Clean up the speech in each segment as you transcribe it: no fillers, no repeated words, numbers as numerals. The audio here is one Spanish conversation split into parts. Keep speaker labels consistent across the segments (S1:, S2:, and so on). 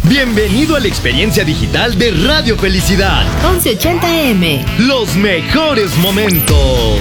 S1: Bienvenido a la experiencia digital de Radio Felicidad.
S2: 1180M.
S1: Los mejores momentos.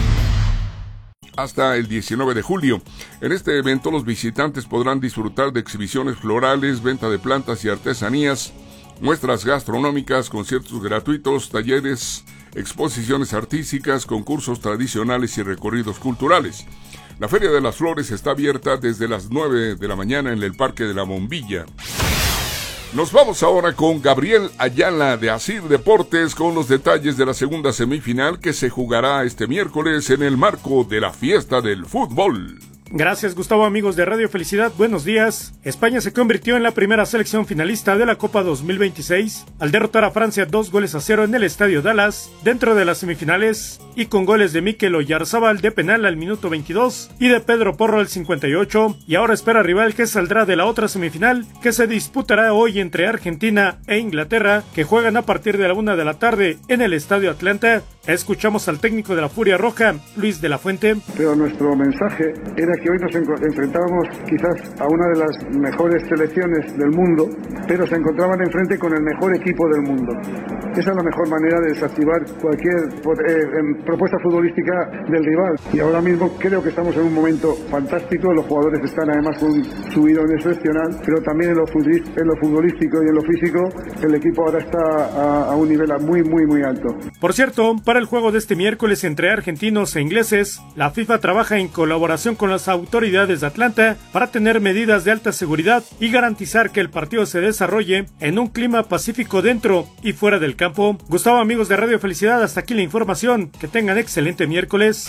S3: Hasta el 19 de julio. En este evento los visitantes podrán disfrutar de exhibiciones florales, venta de plantas y artesanías, muestras gastronómicas, conciertos gratuitos, talleres, exposiciones artísticas, concursos tradicionales y recorridos culturales. La Feria de las Flores está abierta desde las 9 de la mañana en el Parque de la Bombilla. Nos vamos ahora con Gabriel Ayala de Asir Deportes con los detalles de la segunda semifinal que se jugará este miércoles en el marco de la fiesta del fútbol.
S4: Gracias, Gustavo. Amigos de Radio Felicidad, buenos días. España se convirtió en la primera selección finalista de la Copa 2026 al derrotar a Francia 2-0 en el Estadio Dallas dentro de las semifinales y con goles de Mikel Oyarzabal de penal al minuto 22 y de Pedro Porro al 58, y ahora espera rival que saldrá de la otra semifinal que se disputará hoy entre Argentina e Inglaterra, que juegan a partir de la 1 de la tarde en el Estadio Atlanta. Escuchamos al técnico de la Furia Roja, Luis de la Fuente.
S5: Pero nuestro mensaje era que hoy nos enfrentábamos quizás a una de las mejores selecciones del mundo, pero se encontraban enfrente con el mejor equipo del mundo. Esa es la mejor manera de desactivar cualquier propuesta futbolística del rival. Y ahora mismo creo que estamos en un momento fantástico. Los jugadores están además con un subidón excepcional, pero también en lo futbolístico y en lo físico el equipo ahora está a un nivel muy alto.
S4: Por cierto, para el juego de este miércoles entre argentinos e ingleses, la FIFA trabaja en colaboración con las autoridades de Atlanta para tener medidas de alta seguridad y garantizar que el partido se desarrolle en un clima pacífico dentro y fuera del campo. Gustavo, amigos de Radio Felicidad, hasta aquí la información. Que tengan excelente miércoles.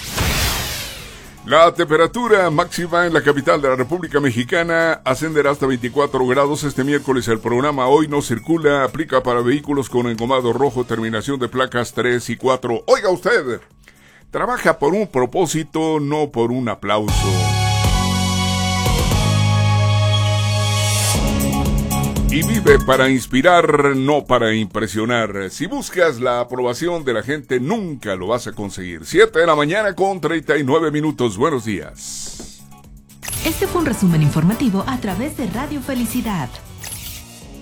S3: La temperatura máxima en la capital de la República Mexicana ascenderá hasta 24 grados este miércoles. El programa Hoy No Circula aplica para vehículos con engomado rojo, terminación de placas 3 y 4. Oiga usted, trabaja por un propósito, no por un aplauso. Y vive para inspirar, no para impresionar. Si buscas la aprobación de la gente, nunca lo vas a conseguir. 7 de la mañana con 39 minutos. Buenos días.
S2: Este fue un resumen informativo a través de Radio Felicidad.